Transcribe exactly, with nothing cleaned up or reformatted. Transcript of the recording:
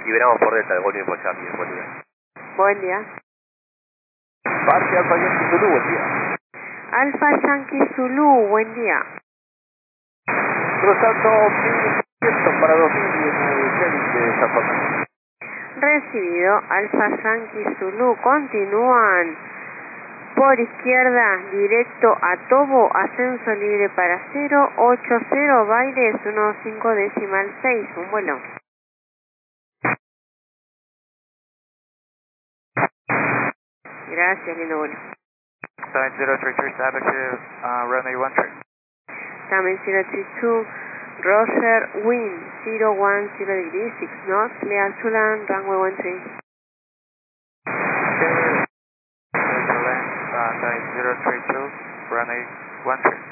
Liberamos por delta, el Golden por Charlie, buen día. Buen día. Parque Alfa Yankee Zulu, buen día. Alfa Yankee Zulu, buen día. Cruzando mil ciento para dos mil diecinueve, Félix de San Fernando. Recibido, Alfa Yankee Zulu, continúan por izquierda, directo a Tobo, ascenso libre para cero ocho cero, Bailes uno cinco decimal seis, un vuelo. Gracias, lindo vuelo. Time zero three two, establish uh, runway one three. Time zero three two, Roger, wind zero one zero degrees, six knots, clear to land, runway one three. Okay, clear to land, uh, time zero three two, runway one three.